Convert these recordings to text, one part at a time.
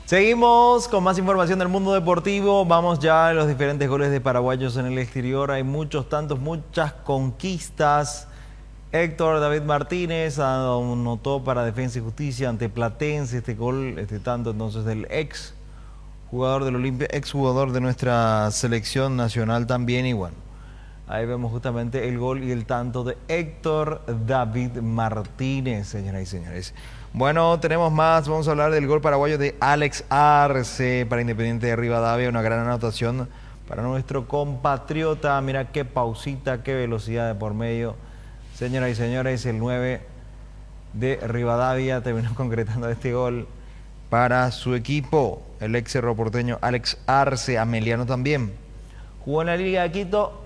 Seguimos con más información del mundo deportivo. Vamos ya a los diferentes goles de paraguayos en el exterior. Hay muchos, tantos, muchas conquistas. Héctor David Martínez anotó para Defensa y Justicia ante Platense este gol, este tanto entonces del ex jugador del Olimpia, ex jugador de nuestra selección nacional también. Y bueno, ahí vemos justamente el gol y el tanto de Héctor David Martínez, señoras y señores. Bueno, tenemos más. Vamos a hablar del gol paraguayo de Alex Arce para Independiente de Rivadavia. Una gran anotación para nuestro compatriota. Mira qué pausita, qué velocidad de por medio. Señoras y señores, el 9 de Rivadavia terminó concretando este gol para su equipo. El ex cerro porteño Alex Arce, ameliano también. Jugó en la Liga de Quito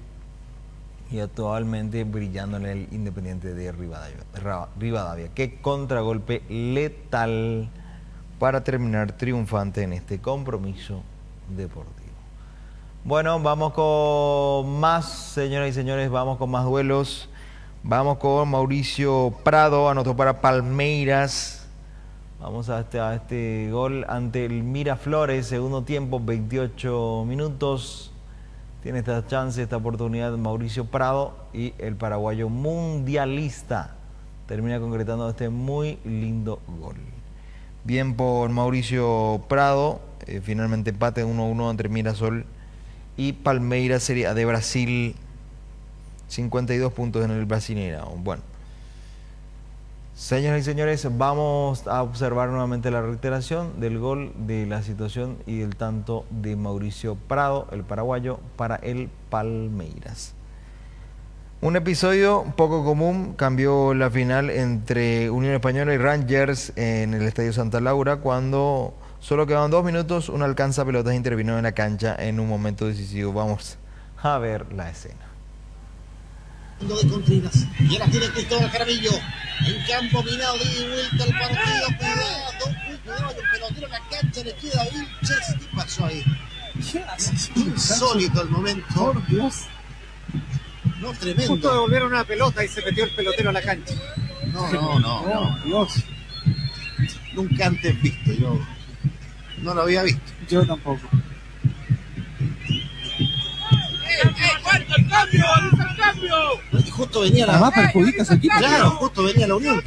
y actualmente brillando en el Independiente de Rivadavia. Qué contragolpe letal para terminar triunfante en este compromiso deportivo. Bueno, vamos con más, señoras y señores, vamos con más duelos. Vamos con Mauricio Prado, anotó para Palmeiras. Vamos a este gol ante el Miraflores, segundo tiempo, 28 minutos. Tiene esta chance, esta oportunidad Mauricio Prado y el paraguayo mundialista termina concretando este muy lindo gol. Bien por Mauricio Prado, finalmente empate 1-1 entre Mirasol y Palmeiras, Serie A de Brasil, 52 puntos en el Brasileirão. Bueno, señoras y señores, vamos a observar nuevamente la reiteración del gol, de la situación y el tanto de Mauricio Prado, el paraguayo, para el Palmeiras. Un episodio poco común cambió la final entre Unión Española y Rangers en el Estadio Santa Laura cuando solo quedaban 2 minutos, un alcanzapelotas intervino en la cancha en un momento decisivo. Vamos a ver la escena. De Contreras, y ahora tiene Cristóbal Jaramillo en campo minado de vuelta al partido. Cuidado, el pelotero en la cancha, le queda a Vilches. ¿Qué pasó ahí? Insólito el momento. Por Dios. No, tremendo. Justo devolvieron una pelota y se metió el pelotero a la cancha. No. Dios. Nunca antes visto, yo no lo había visto. Yo tampoco. ¡El cambio! ¡El cambio! Y justo venía la... Además perjudica a su equipo. Claro, justo venía la Unión.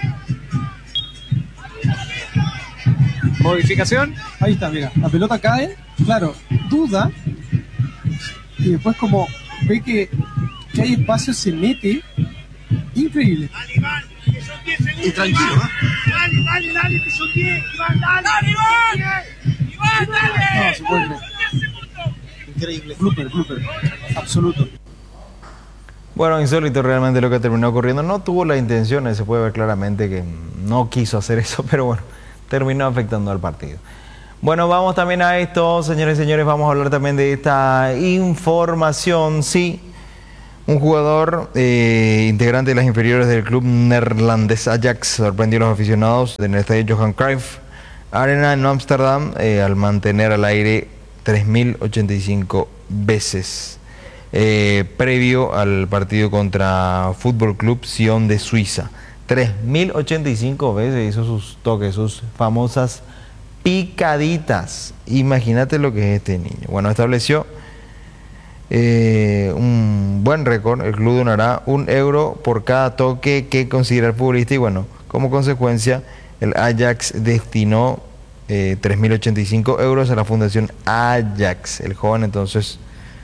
Modificación. Ahí está, mira. La pelota cae, claro, duda. Y después como ve que hay espacio, se mete. Increíble. Y tranquilo, ¿eh? Dale, que son 10. Iván, dale. Iván, dale. No, se puede creer. Increíble. Blooper. Absoluto. Bueno, insólito realmente lo que terminó ocurriendo. No tuvo la intención, se puede ver claramente que no quiso hacer eso, pero bueno, terminó afectando al partido. Bueno, vamos también a esto, señores y señores, vamos a hablar también de esta información. Sí, un jugador integrante de las inferiores del club neerlandés Ajax sorprendió a los aficionados en el estadio Johan Cruyff Arena en Ámsterdam al mantener al aire 3.085 veces. Previo al partido contra Fútbol Club Sion de Suiza. 3.085 veces hizo sus toques, sus famosas picaditas. Imagínate lo que es este niño. Bueno, estableció un buen récord. El club donará €1 por cada toque que considera el futbolista y bueno, como consecuencia el Ajax destinó 3.085 euros a la Fundación Ajax. El joven entonces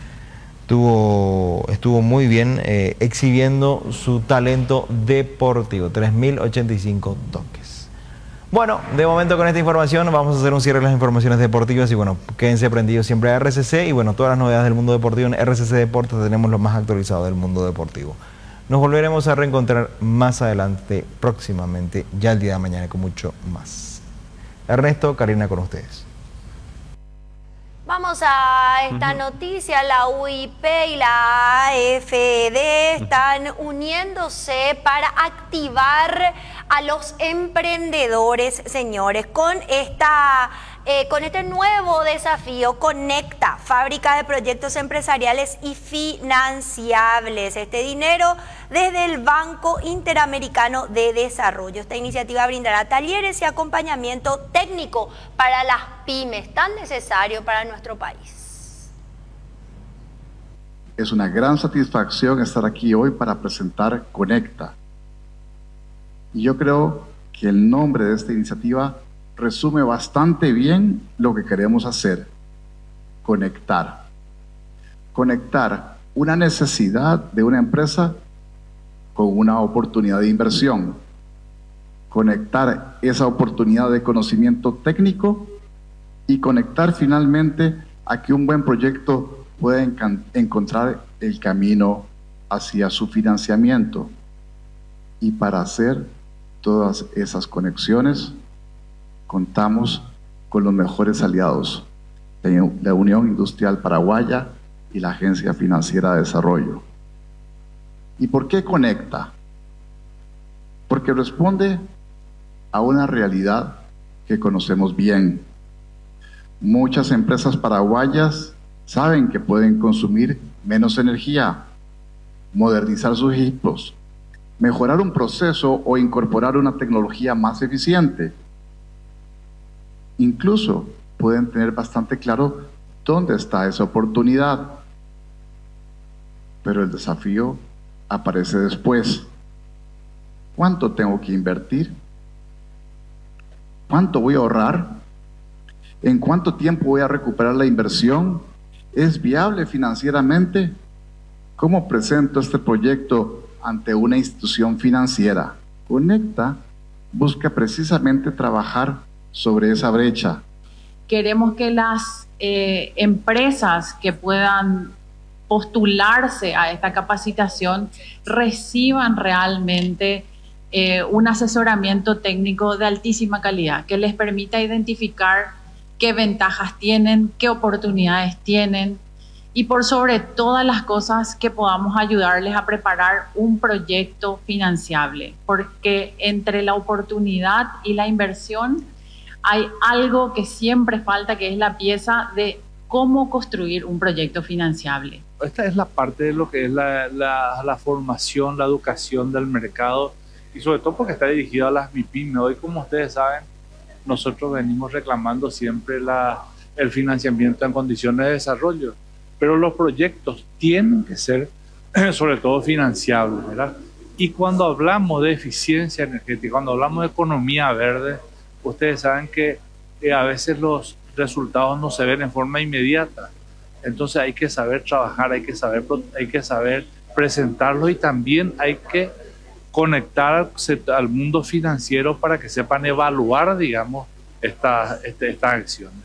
estuvo muy bien exhibiendo su talento deportivo. 3.085 toques. Bueno, de momento con esta información vamos a hacer un cierre de las informaciones deportivas y bueno, quédense prendidos siempre a RCC y bueno, todas las novedades del mundo deportivo en RCC Deportes tenemos lo más actualizado del mundo deportivo. Nos volveremos a reencontrar más adelante, próximamente, ya el día de mañana con mucho más. Ernesto, Karina con ustedes. Vamos a esta noticia, la UIP y la AFD están uniéndose para activar a los emprendedores, señores, con esta con este nuevo desafío, Conecta, fábrica de proyectos empresariales y financiables. Este dinero desde el Banco Interamericano de Desarrollo. Esta iniciativa brindará talleres y acompañamiento técnico para las pymes, tan necesario para nuestro país. Es una gran satisfacción estar aquí hoy para presentar Conecta. Y yo creo que el nombre de esta iniciativa resume bastante bien lo que queremos hacer: conectar. Conectar una necesidad de una empresa con una oportunidad de inversión. Conectar esa oportunidad de conocimiento técnico y conectar finalmente a que un buen proyecto pueda encontrar el camino hacia su financiamiento. Y para hacer todas esas conexiones, contamos con los mejores aliados, la Unión Industrial Paraguaya y la Agencia Financiera de Desarrollo. ¿Y por qué Conecta? Porque responde a una realidad que conocemos bien. Muchas empresas paraguayas saben que pueden consumir menos energía, modernizar sus equipos, mejorar un proceso o incorporar una tecnología más eficiente. Incluso pueden tener bastante claro dónde está esa oportunidad. Pero el desafío aparece después. ¿Cuánto tengo que invertir? ¿Cuánto voy a ahorrar? ¿En cuánto tiempo voy a recuperar la inversión? ¿Es viable financieramente? ¿Cómo presento este proyecto ante una institución financiera? Conecta busca precisamente trabajar sobre esa brecha. Queremos que las empresas que puedan postularse a esta capacitación reciban realmente un asesoramiento técnico de altísima calidad, que les permita identificar qué ventajas tienen, qué oportunidades tienen, y por sobre todas las cosas que podamos ayudarles a preparar un proyecto financiable, porque entre la oportunidad y la inversión hay algo que siempre falta, que es la pieza de cómo construir un proyecto financiable. Esta es la parte de lo que es la formación, la educación del mercado, y sobre todo porque está dirigido a las MIPYME. Hoy, como ustedes saben, nosotros venimos reclamando siempre el financiamiento en condiciones de desarrollo, pero los proyectos tienen que ser sobre todo financiables, ¿verdad? Y cuando hablamos de eficiencia energética, cuando hablamos de economía verde, ustedes saben que a veces los resultados no se ven en forma inmediata. Entonces hay que saber trabajar, hay que saber presentarlo, y también hay que conectar al mundo financiero para que sepan evaluar, digamos, estas acciones.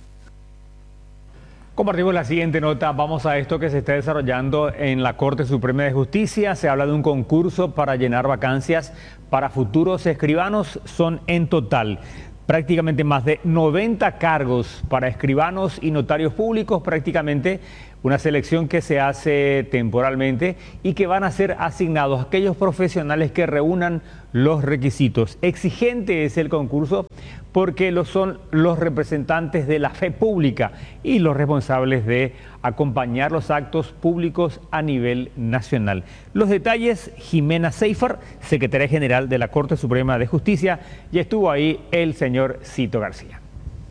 Compartimos la siguiente nota. Vamos a esto que se está desarrollando en la Corte Suprema de Justicia. Se habla de un concurso para llenar vacancias para futuros escribanos. Son en total prácticamente más de 90 cargos para escribanos y notarios públicos, prácticamente una selección que se hace temporalmente y que van a ser asignados a aquellos profesionales que reúnan los requisitos. Exigente es el concurso porque son los representantes de la fe pública y los responsables de acompañar los actos públicos a nivel nacional. Los detalles, Jimena Seifert, secretaria general de la Corte Suprema de Justicia, y estuvo ahí el señor Cito García.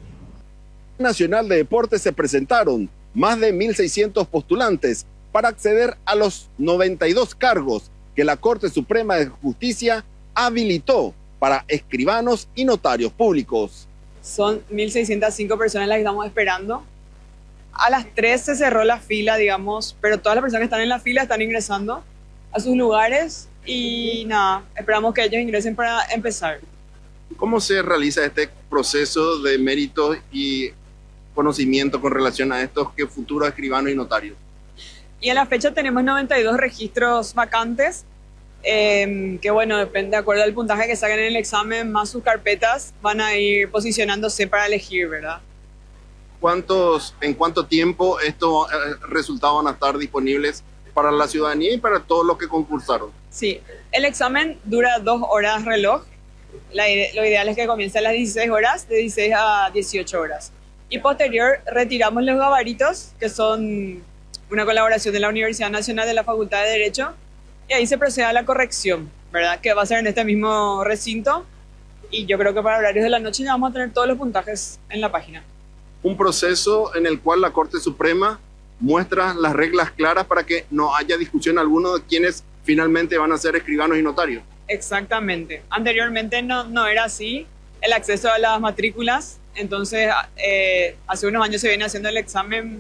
Nacional de Deportes se presentaron más de 1.600 postulantes para acceder a los 92 cargos que la Corte Suprema de Justicia habilitó para escribanos y notarios públicos. Son 1.605 personas las que estamos esperando. A las 3 se cerró la fila, digamos, pero todas las personas que están en la fila están ingresando a sus lugares y nada, esperamos que ellos ingresen para empezar. ¿Cómo se realiza este proceso de mérito y conocimiento con relación a estos que futuros escribanos y notarios? Y a la fecha tenemos 92 registros vacantes, que bueno, depende de acuerdo al puntaje que saquen en el examen, más sus carpetas van a ir posicionándose para elegir, ¿verdad? ¿En cuánto tiempo estos resultados van a estar disponibles para la ciudadanía y para todos los que concursaron? Sí, el examen dura 2 horas reloj. Lo ideal es que comience a las 16 horas, de 16 a 18 horas. Y posterior retiramos los gabaritos, que son una colaboración de la Universidad Nacional de la Facultad de Derecho, y ahí se procede a la corrección, ¿verdad? Que va a ser en este mismo recinto, y yo creo que para horarios de la noche ya vamos a tener todos los puntajes en la página. Un proceso en el cual la Corte Suprema muestra las reglas claras para que no haya discusión alguna de quienes finalmente van a ser escribanos y notarios. Exactamente. Anteriormente no era así el acceso a las matrículas, entonces hace unos años se viene haciendo el examen.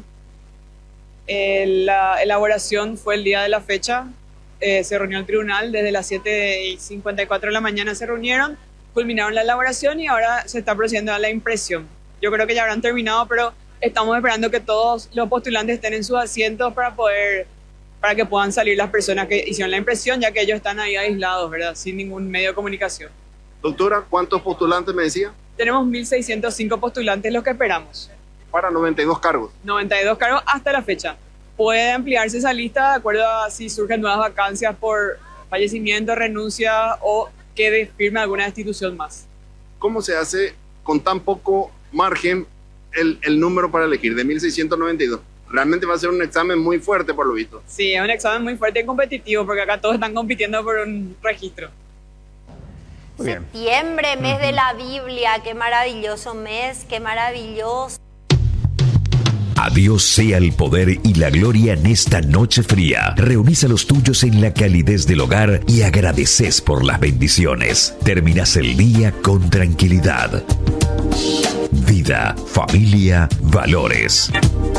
La elaboración fue el día de la fecha, se reunió el tribunal desde las 7:54 de la mañana, se reunieron, culminaron la elaboración y ahora se está procediendo a la impresión. Yo creo que ya habrán terminado, pero estamos esperando que todos los postulantes estén en sus asientos para que puedan salir las personas que hicieron la impresión, ya que ellos están ahí aislados, ¿verdad? Sin ningún medio de comunicación. Doctora, ¿cuántos postulantes me decía? Tenemos 1.605 postulantes los que esperamos. Para 92 cargos. 92 cargos hasta la fecha. Puede ampliarse esa lista de acuerdo a si surgen nuevas vacancias por fallecimiento, renuncia o que firme alguna institución más. ¿Cómo se hace con tan poco margen el número para elegir de 1.692? Realmente va a ser un examen muy fuerte por lo visto. Sí, es un examen muy fuerte y competitivo porque acá todos están compitiendo por un registro. Muy bien. Septiembre, mes de la Biblia, qué maravilloso mes, qué maravilloso. A Dios sea el poder y la gloria en esta noche fría. Reunís a los tuyos en la calidez del hogar y agradeces por las bendiciones. Terminás el día con tranquilidad. Vida, familia, valores.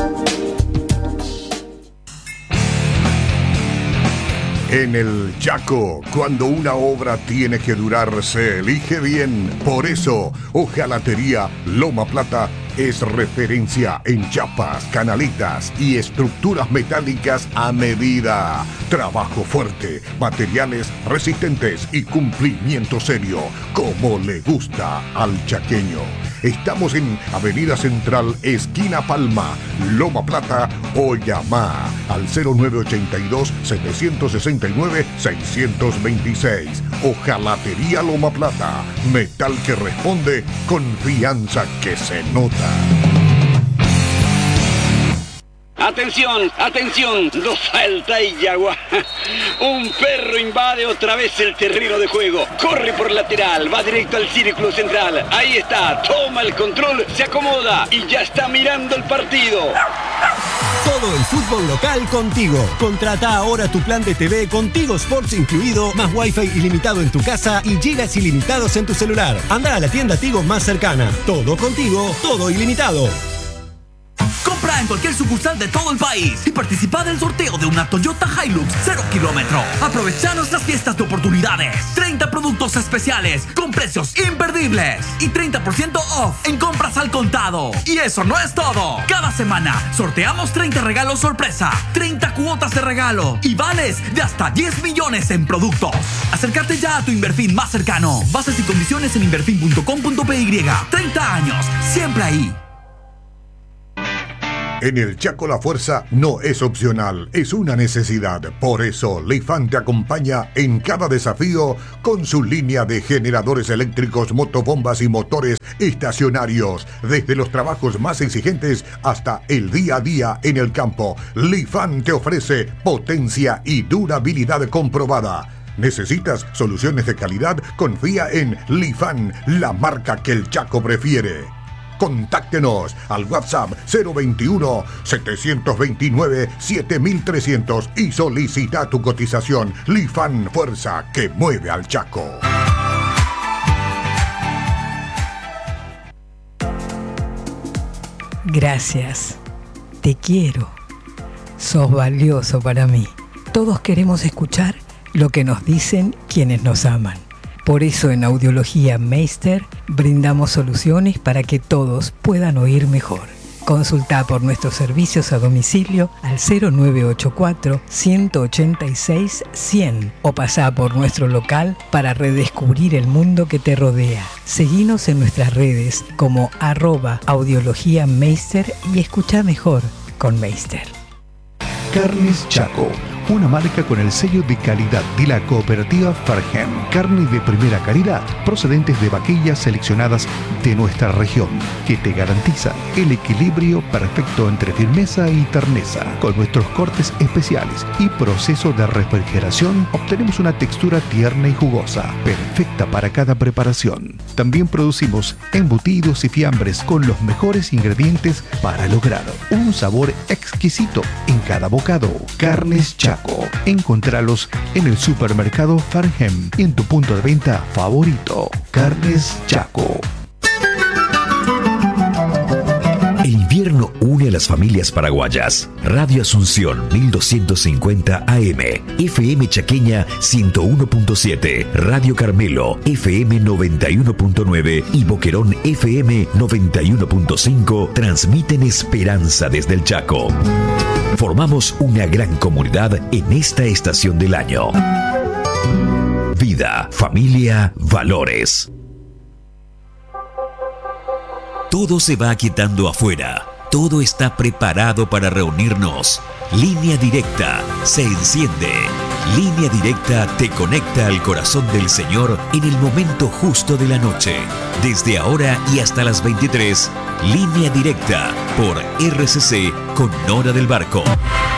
En el Chaco, cuando una obra tiene que durar, se elige bien. Por eso, Hojalatería Loma Plata es referencia en chapas, canaletas y estructuras metálicas a medida. Trabajo fuerte, materiales resistentes y cumplimiento serio, como le gusta al chaqueño. Estamos en Avenida Central, esquina Palma, Loma Plata, o llama al 0982-769-626. Hojalatería Loma Plata, metal que responde, confianza que se nota. Atención, atención, no falta y Yagua. Un perro invade otra vez el terreno de juego. Corre por lateral, va directo al círculo central. Ahí está, toma el control, se acomoda y ya está mirando el partido. Todo el fútbol local contigo. Contrata ahora tu plan de TV con Tigo Sports incluido, más Wi-Fi ilimitado en tu casa y gigas ilimitados en tu celular. Anda a la tienda Tigo más cercana. Todo contigo, todo ilimitado. Compra en cualquier sucursal de todo el país y participa del sorteo de una Toyota Hilux 0 kilómetro. Aprovecha nuestras fiestas de oportunidades. 30 productos especiales con precios imperdibles y 30% off en compras al contado. Y eso no es todo. Cada semana sorteamos 30 regalos sorpresa, 30 cuotas de regalo y vales de hasta 10 millones en productos. Acércate ya a tu Inverfin más cercano. Bases y condiciones en inverfin.com.py. 30 años, siempre ahí. En el Chaco la fuerza no es opcional, es una necesidad. Por eso, Lifan te acompaña en cada desafío con su línea de generadores eléctricos, motobombas y motores estacionarios. Desde los trabajos más exigentes hasta el día a día en el campo, Lifan te ofrece potencia y durabilidad comprobada. ¿Necesitas soluciones de calidad? Confía en Lifan, la marca que el Chaco prefiere. Contáctenos al WhatsApp 021-729-7300 y solicita tu cotización. Lifan, fuerza que mueve al Chaco. Gracias. Te quiero. Sos valioso para mí. Todos queremos escuchar lo que nos dicen quienes nos aman. Por eso en Audiología Meister brindamos soluciones para que todos puedan oír mejor. Consulta por nuestros servicios a domicilio al 0984-186-100 o pasá por nuestro local para redescubrir el mundo que te rodea. Seguinos en nuestras redes como @Audiología Meister y escucha mejor con Meister. Carnes Chaco, una marca con el sello de calidad de la cooperativa Farhem. Carne de primera calidad, procedentes de vaquillas seleccionadas de nuestra región, que te garantizan el equilibrio perfecto entre firmeza y terneza. Con nuestros cortes especiales y proceso de refrigeración, obtenemos una textura tierna y jugosa, perfecta para cada preparación. También producimos embutidos y fiambres con los mejores ingredientes para lograr un sabor exquisito en cada bocado. Carnes Chaco. Encontralos en el supermercado Farhem y en tu punto de venta favorito. Carnes Chaco. El invierno une a las familias paraguayas. Radio Asunción 1250 AM, FM Chaqueña 101.7, Radio Carmelo FM 91.9 y Boquerón FM 91.5 transmiten esperanza desde el Chaco. Formamos una gran comunidad en esta estación del año. Vida, familia, valores. Todo se va aquietando afuera. Todo está preparado para reunirnos. Línea Directa se enciende. Línea Directa te conecta al corazón del Señor en el momento justo de la noche. Desde ahora y hasta las 23, Línea Directa por RCC con Nora del Barco.